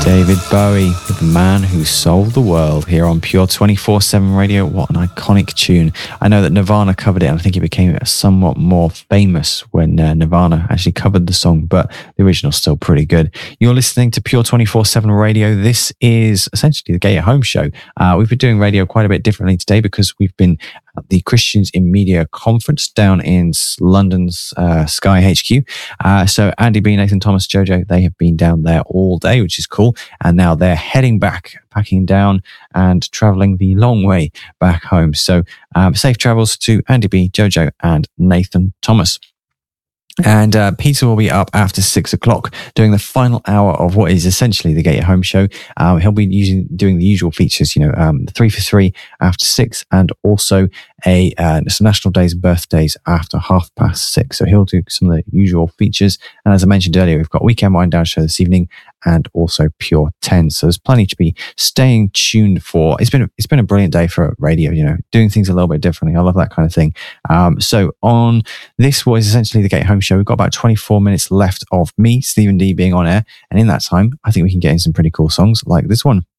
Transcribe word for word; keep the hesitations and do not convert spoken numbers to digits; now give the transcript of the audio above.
David Bowie, the man who sold the world, here on Pure twenty-four seven Radio. What an iconic tune. I know that Nirvana covered it, and I think it became somewhat more famous when uh, Nirvana actually covered the song, but the original's still pretty good. You're listening to Pure twenty-four seven Radio. This is essentially the Gay at Home show. Uh, we've been doing radio quite a bit differently today because we've been at the Christians in Media Conference down in London's uh, Sky H Q. Uh, so Andy B, Nathan Thomas, Jojo, they have been down there all day, which is cool. And now they're heading back, packing down and traveling the long way back home. So um, safe travels to Andy B, Jojo and Nathan Thomas. And uh, Peter will be up after six o'clock doing the final hour of what is essentially the Gay at Home show. Um, he'll be using doing the usual features, you know, um, three for three after six, and also a uh, some National Days birthdays after half past six. So he'll do some of the usual features. And as I mentioned earlier, we've got Weekend Wind Down show this evening, and also Pure ten. So there's plenty to be staying tuned for. It's been it's been a brilliant day for radio, you know, doing things a little bit differently. I love that kind of thing. Um, so on this was essentially the Gay at Home show. We've got about twenty-four minutes left of me, Stephen D, being on air. And in that time, I think we can get in some pretty cool songs like this one.